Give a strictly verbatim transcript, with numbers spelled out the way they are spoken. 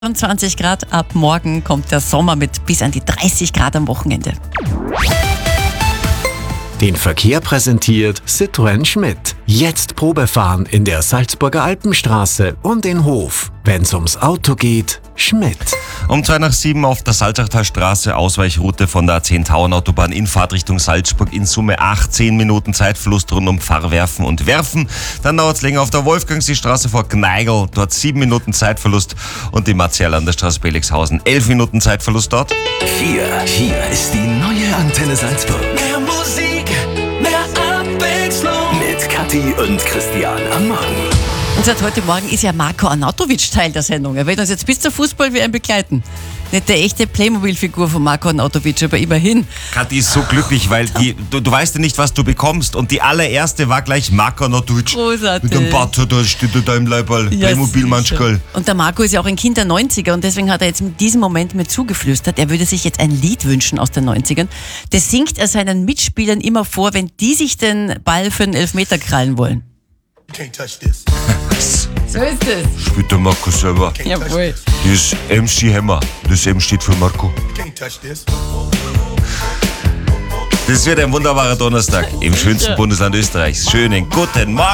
vierundzwanzig Grad, ab morgen kommt der Sommer mit bis an die dreißig Grad am Wochenende. Den Verkehr präsentiert Citroën Schmidt. Jetzt Probefahren in der Salzburger Alpenstraße und in Hof. Wenn's ums Auto geht, Schmidt. Um zwei nach sieben auf der Salzachtalstraße, Ausweichroute von der A zehn Tauernautobahn in Fahrt Richtung Salzburg. In Summe achtzehn Minuten Zeitverlust rund um Pfarrwerfen und Werfen. Dann dauert es länger auf der Wolfgangseestraße vor Gneigl. Dort sieben Minuten Zeitverlust. Und die Martial-Landerstraße Belixhausen. elf Minuten Zeitverlust dort. Hier, hier ist die neue Antenne Salzburg. Mehr Musik, mehr Abwechslung. Mit Kathi und Christian am Morgen. Und seit heute Morgen ist ja Marko Arnautovic Teil der Sendung. Er wird uns jetzt bis zur Fußball-W M begleiten. Nicht der echte Playmobil-Figur von Marko Arnautovic, aber immerhin. Kathi ist so glücklich, weil die, du, du weißt ja nicht, was du bekommst. Und die allererste war gleich Marko Arnautovic. Großartig. Mit dem Batzer, da steht da im Leiberl. Ja, Playmobil-Manschkerl. und der Marco ist ja auch ein Kind der neunziger und deswegen hat er jetzt in diesem Moment mir zugeflüstert, er würde sich jetzt ein Lied wünschen aus den neunzigern. Das singt er seinen Mitspielern immer vor, wenn die sich den Ball für den Elfmeter krallen wollen. Can't touch this. So ist es. Spielt der Marco selber. Jawohl. Das ist M C Hammer. Das M steht für Marco. Can't touch this. Das wird ein wunderbarer Donnerstag im schönsten Bundesland Österreichs. Schönen guten Morgen.